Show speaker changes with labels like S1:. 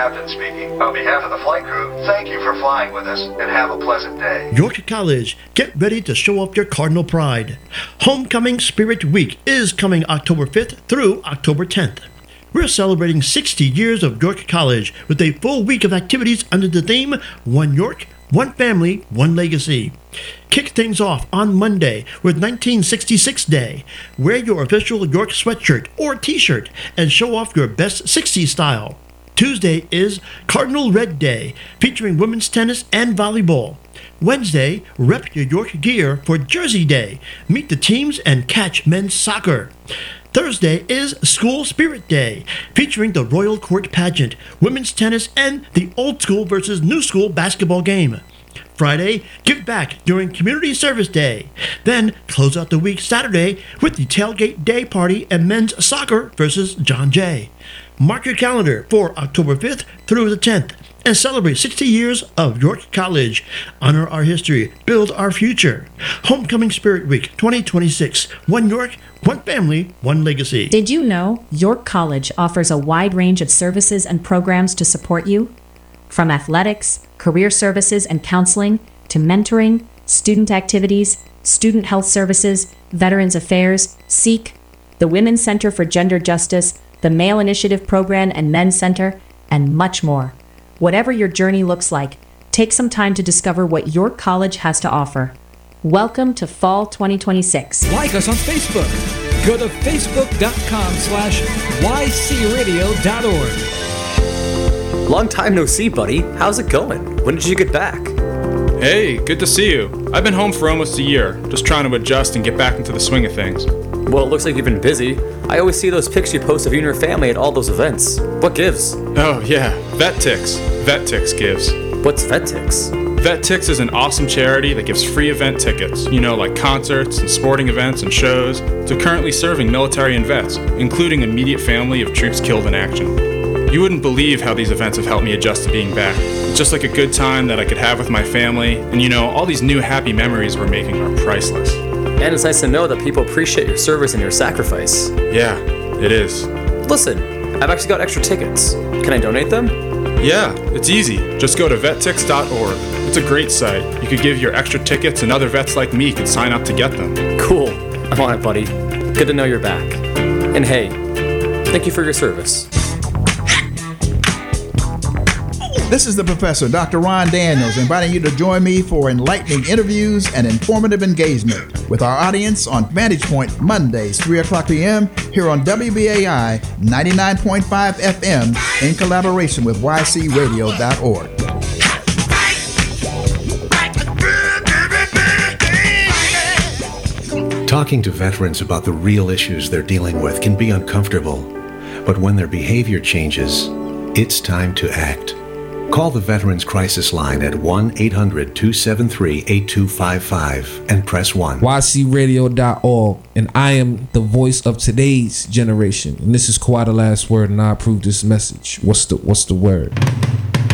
S1: captain speaking. On behalf of the flight crew, thank you for flying with us and have a pleasant day.
S2: York College, get ready to show off your Cardinal pride. Homecoming Spirit Week is coming October 5th through October 10th. We're celebrating 60 years of York College with a full week of activities under the theme One York, One Family, One Legacy. Kick things off on Monday with 1966 Day. Wear your official York sweatshirt or t-shirt and show off your best 60s style. Tuesday is Cardinal Red Day, featuring women's tennis and volleyball. Wednesday, rep your York gear for Jersey Day. Meet the teams and catch men's soccer. Thursday is School Spirit Day, featuring the Royal Court Pageant, women's tennis, and the old school versus new school basketball game. Friday, give back during Community Service Day. Then close out the week Saturday with the Tailgate Day Party and men's soccer versus John Jay. Mark your calendar for October 5th through the 10th and celebrate 60 years of York College. Honor our history, build our future. Homecoming Spirit Week 2026. One York, one family, one legacy.
S3: Did you know York College offers a wide range of services and programs to support you? From athletics, career services and counseling, to mentoring, student activities, student health services, Veterans Affairs, SEEK, the Women's Center for Gender Justice, the Male Initiative Program and Men's Center, and much more. Whatever your journey looks like, take some time to discover what York College has to offer. Welcome to Fall 2026.
S4: Like us on Facebook. Go to facebook.com/ycradio.org.
S5: Long time no see, buddy. How's it going? When did you get back?
S6: Hey, good to see you. I've been home for almost a year, just trying to adjust and get back into the swing of things.
S5: Well, it looks like you've been busy. I always see those pics you post of you and your family at all those events. What gives?
S6: Oh yeah, VetTix. VetTix gives.
S5: What's VetTix?
S6: VetTix is an awesome charity that gives free event tickets, like concerts and sporting events and shows, to currently serving military and vets, including immediate family of troops killed in action. You wouldn't believe how these events have helped me adjust to being back. It's just like a good time that I could have with my family, and all these new happy memories we're making are priceless.
S5: And it's nice to know that people appreciate your service and your sacrifice.
S6: Yeah, it is.
S5: Listen, I've actually got extra tickets. Can I donate them?
S6: Yeah, it's easy. Just go to vettix.org. It's a great site. You could give your extra tickets and other vets like me could sign up to get them.
S5: Cool. I'm on it, buddy. Good to know you're back. And hey, thank you for your service.
S7: This is the Professor, Dr. Ron Daniels, inviting you to join me for enlightening interviews and informative engagement with our audience on Vantage Point Mondays, 3 o'clock p.m. here on WBAI 99.5 FM in collaboration with ycradio.org.
S8: Talking to veterans about the real issues they're dealing with can be uncomfortable, but when their behavior changes, it's time to act. Call the Veterans Crisis Line at 1-800-273-8255 and press 1.
S9: ycradio.org, and I am the voice of today's generation. And this is Kawhi the Last Word, and I approve this message. What's the word?